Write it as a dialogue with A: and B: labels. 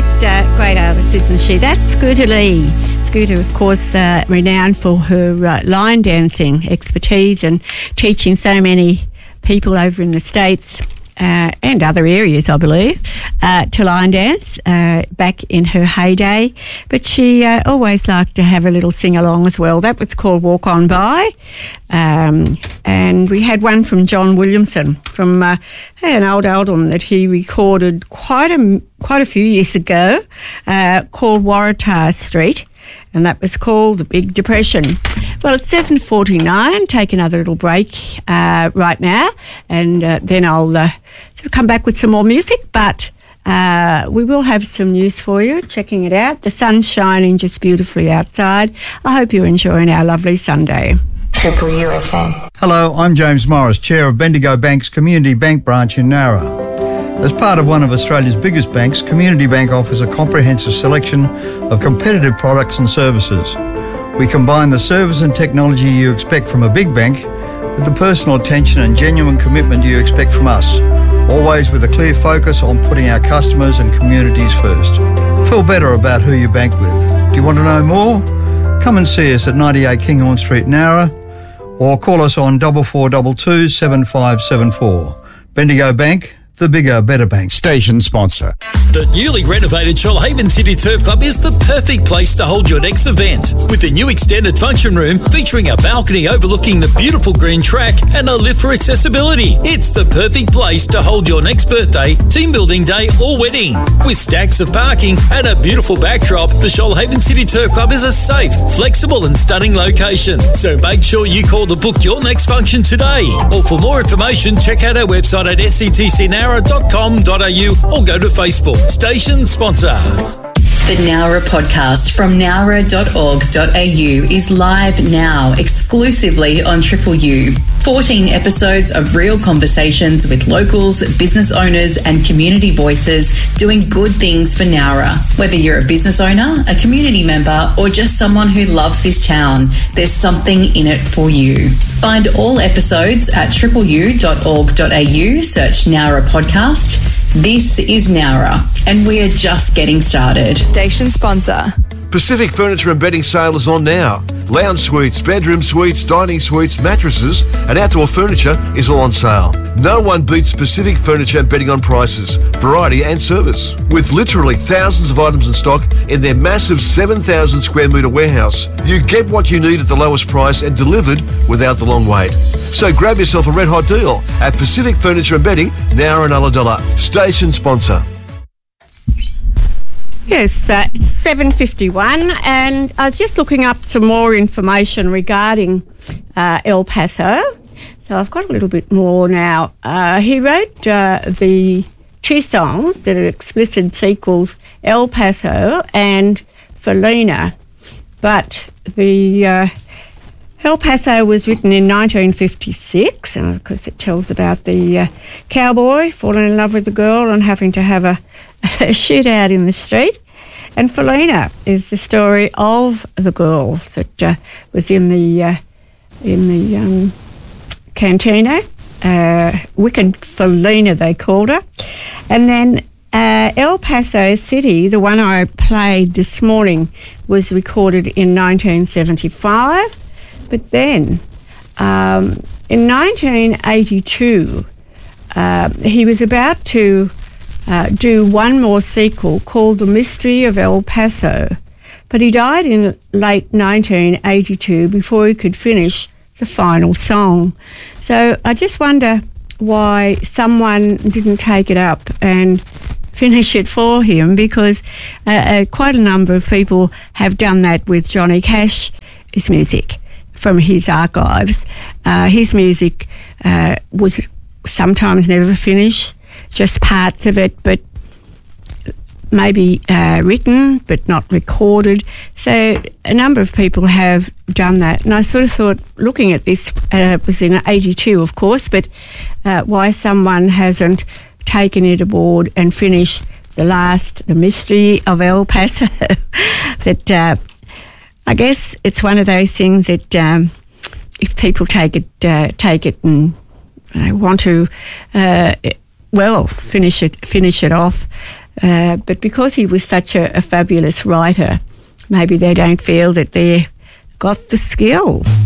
A: great artist, isn't she? That's Scooter Lee. Scooter, of course, renowned for her line dancing expertise and teaching so many people over in the States and other areas, I believe, to line dance back in her heyday. But she always liked to have a little sing-along as well. That was called Walk On By. And we had one from John Williamson from an old album that he recorded quite a few years ago called Waratah Street. And that was called The Big Depression. Well, it's 7:49. Take another little break right now, and then I'll sort of come back with some more music. But we will have some news for you. Checking it out. The sun's shining just beautifully outside. I hope you're enjoying our lovely Sunday.
B: Triple UFM.
C: Hello, I'm James Morris, Chair of Bendigo Bank's Community Bank branch in Nowra. As part of one of Australia's biggest banks, Community Bank offers a comprehensive selection of competitive products and services. We combine the service and technology you expect from a big bank with the personal attention and genuine commitment you expect from us, always with a clear focus on putting our customers and communities first. Feel better about who you bank with. Do you want to know more? Come and see us at 98 Kinghorn Street, Nowra, or call us on 4422 7574. Bendigo Bank, the bigger, better bank.
D: Station sponsor.
E: The newly renovated Shoalhaven City Turf Club is the perfect place to hold your next event. With a new extended function room featuring a balcony overlooking the beautiful green track and a lift for accessibility. It's the perfect place to hold your next birthday, team building day or wedding. With stacks of parking and a beautiful backdrop, the Shoalhaven City Turf Club is a safe, flexible and stunning location. So make sure you call to book your next function today. Or for more information, check out our website at sctcnowra.com.au or go to Facebook. Station sponsor.
B: The Nowra podcast from nowra.org.au is live now, exclusively on Triple U. 14 episodes of real conversations with locals, business owners and community voices doing good things for Nowra. Whether you're a business owner, a community member or just someone who loves this town, there's something in it for you. Find all episodes at tripleu.org.au, search Nowra podcast. This is Nowra, and we are just getting started.
F: Station sponsor.
G: Pacific Furniture and Bedding sale is on now. Lounge suites, bedroom suites, dining suites, mattresses and outdoor furniture is all on sale. No one beats Pacific Furniture and Bedding on prices, variety and service. With literally thousands of items in stock in their massive 7,000 square metre warehouse, you get what you need at the lowest price and delivered without the long wait. So grab yourself a red hot deal at Pacific Furniture and Bedding, Nowra and Ulladulla. Station sponsor.
A: Yes, it's 7:51, and I was just looking up some more information regarding El Paso. So I've got a little bit more now. He wrote the two songs that are explicit sequels, El Paso and Felina, but the El Paso was written in 1956, and of course it tells about the cowboy falling in love with the girl and having to have a shootout in the street. And Felina is the story of the girl that was in the cantina. Wicked Felina, they called her. And then El Paso City, the one I played this morning, was recorded in 1975. But then in 1982, he was about to do one more sequel called The Mystery of El Paso, but he died in late 1982 before he could finish the final song. So I just wonder why someone didn't take it up and finish it for him, because quite a number of people have done that with Johnny Cash's music from his archives. His music was sometimes never finished, just parts of it, but maybe written but not recorded. So a number of people have done that. And I sort of thought, looking at this, it was in 82, of course, but why someone hasn't taken it aboard and finished The Mystery of El Paso. That I guess it's one of those things that if people take it and they want to finish it off, But because he was such a fabulous writer, maybe they don't feel that they've got the skill.